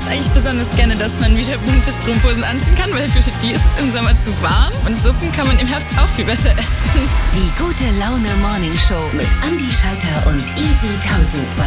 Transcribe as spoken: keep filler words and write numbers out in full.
eigentlich besonders gerne, dass man wieder bunte Strumpfhosen anziehen kann, weil für die ist es im Sommer zu warm und Suppen kann man im Herbst auch viel besser essen. Die gute Laune Morning Show mit Andi Schalter und Easy tausend bei